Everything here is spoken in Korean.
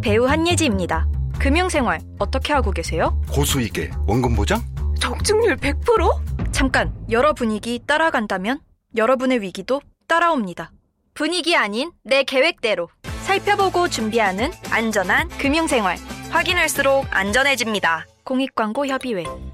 배우 한예지입니다. 금융생활 어떻게 하고 계세요? 고수익에 원금 보장? 적중률 100%? 잠깐, 여러 분위기 따라간다면 여러분의 위기도 따라옵니다. 분위기 아닌 내 계획대로 살펴보고 준비하는 안전한 금융생활. 확인할수록 안전해집니다. 공익광고협의회.